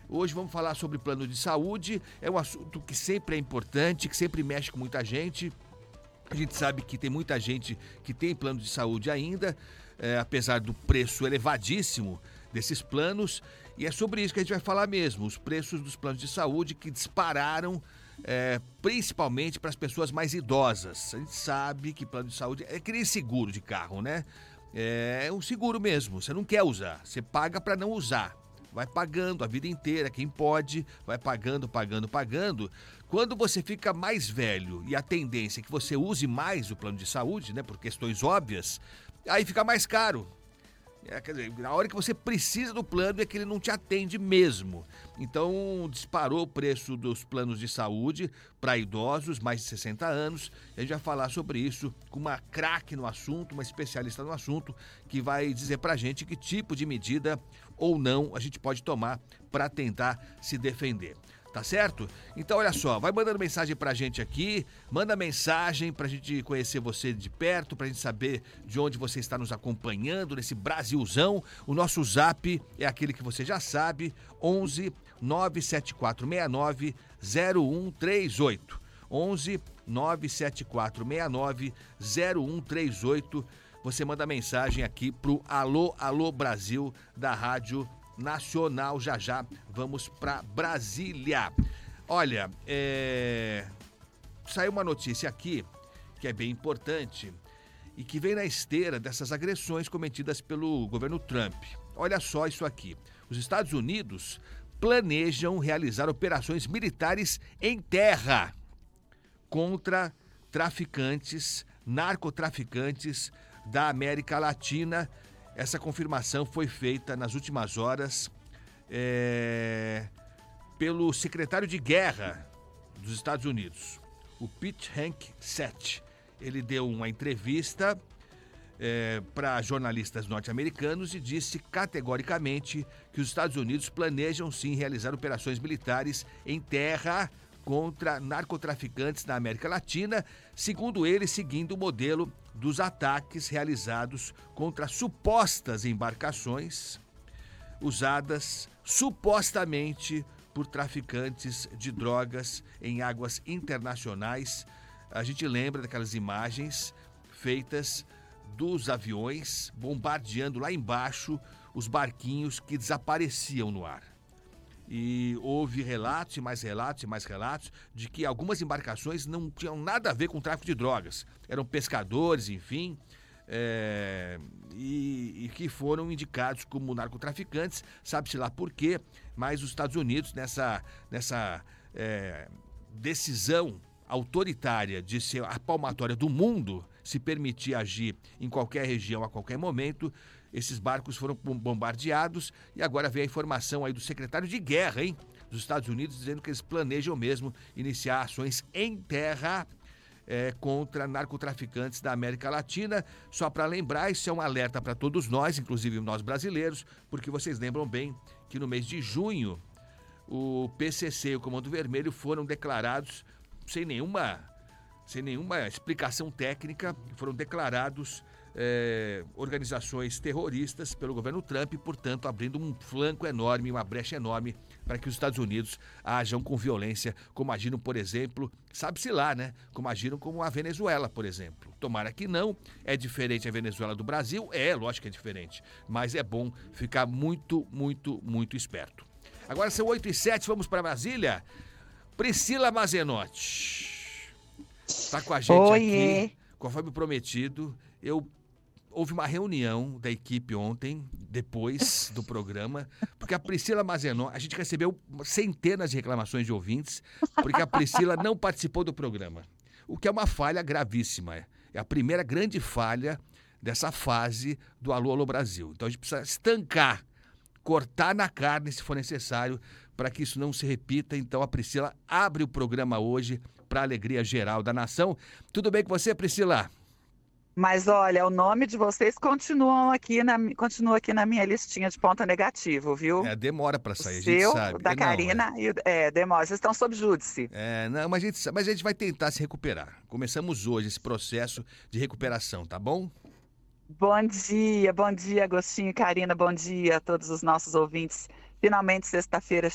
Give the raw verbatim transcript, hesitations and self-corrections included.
Hoje vamos falar sobre plano de saúde. É um assunto que sempre é importante, que sempre mexe com muita gente. A gente sabe que tem muita gente que tem plano de saúde ainda, é, apesar do preço elevadíssimo desses planos. E é sobre isso que a gente vai falar mesmo, os preços dos planos de saúde que dispararam, é, principalmente para as pessoas mais idosas. A gente sabe que plano de saúde é que nem seguro de carro, né? É um seguro mesmo, você não quer usar, você paga para não usar. Vai pagando a vida inteira, quem pode, vai pagando, pagando, pagando. Quando você fica mais velho e a tendência é que você use mais o plano de saúde, né, por questões óbvias, aí fica mais caro. É, quer dizer, na hora que você precisa do plano é que ele não te atende mesmo. Então, disparou o preço dos planos de saúde para idosos, mais de sessenta anos. A gente vai falar sobre isso com uma craque no assunto, uma especialista no assunto, que vai dizer pra gente que tipo de medida ou não a gente pode tomar para tentar se defender. Tá certo? Então, olha só, vai mandando mensagem pra gente aqui, manda mensagem pra gente conhecer você de perto, pra gente saber de onde você está nos acompanhando nesse Brasilzão. O nosso zap é aquele que você já sabe, onze nove sete quatro seis nove zero um três oito. onze nove sete quatro seis nove zero um três oito. Você manda mensagem aqui pro Alô, Alô Brasil da Rádio Nacional. Já já vamos para Brasília. Olha, é... saiu uma notícia aqui que é bem importante e que vem na esteira dessas agressões cometidas pelo governo Trump. Olha só isso aqui. Os Estados Unidos planejam realizar operações militares em terra contra traficantes, narcotraficantes da América Latina. Essa confirmação foi feita nas últimas horas é, pelo secretário de Guerra dos Estados Unidos, o Pete Hegseth. Ele deu uma entrevista é, para jornalistas norte-americanos e disse categoricamente que os Estados Unidos planejam sim realizar operações militares em terra contra narcotraficantes na América Latina, segundo ele, seguindo o modelo dos ataques realizados contra supostas embarcações usadas supostamente por traficantes de drogas em águas internacionais. A gente lembra daquelas imagens feitas dos aviões bombardeando lá embaixo os barquinhos que desapareciam no ar. E houve relatos e mais relatos e mais relatos de que algumas embarcações não tinham nada a ver com tráfico de drogas. Eram pescadores, enfim, é, e, e que foram indicados como narcotraficantes, sabe-se lá por quê, mas os Estados Unidos, nessa, nessa é, decisão autoritária de ser a palmatória do mundo, se permitir agir em qualquer região a qualquer momento, esses barcos foram bombardeados e agora vem a informação aí do secretário de Guerra, hein, dos Estados Unidos, dizendo que eles planejam mesmo iniciar ações em terra é, contra narcotraficantes da América Latina. Só para lembrar, isso é um alerta para todos nós, inclusive nós brasileiros, porque vocês lembram bem que no mês de junho o P C C e o Comando Vermelho foram declarados sem nenhuma, sem nenhuma explicação técnica, foram declarados É, organizações terroristas pelo governo Trump, portanto, abrindo um flanco enorme, uma brecha enorme para que os Estados Unidos ajam com violência, como agiram, por exemplo, sabe-se lá, né? Como agiram como a Venezuela, por exemplo. Tomara que não. É diferente a Venezuela do Brasil? É, lógico que é diferente. Mas é bom ficar muito, muito, muito esperto. Agora são oito e sete, vamos para Brasília. Priscila Mazenotti está com a gente Oiê. aqui, conforme prometido. Eu Houve uma reunião da equipe ontem, depois do programa, porque a Priscila Mazenotti, a gente recebeu centenas de reclamações de ouvintes, porque a Priscila não participou do programa, o que é uma falha gravíssima. É a primeira grande falha dessa fase do Alô, Alô Brasil. Então a gente precisa estancar, cortar na carne se for necessário, para que isso não se repita. Então a Priscila abre o programa hoje para a alegria geral da nação. Tudo bem com você, Priscila? Mas olha, o nome de vocês continuam aqui na, continua aqui na minha listinha de ponto negativo, viu? É, demora para O sair, a gente seu, o sabe. da É, não, é. Karina e o é, demora. Vocês estão sob júdice. É, não, mas a, gente, mas a gente vai tentar se recuperar. Começamos hoje esse processo de recuperação, tá bom? Bom dia, bom dia, Agostinho e Karina, bom dia a todos os nossos ouvintes. Finalmente, sexta-feira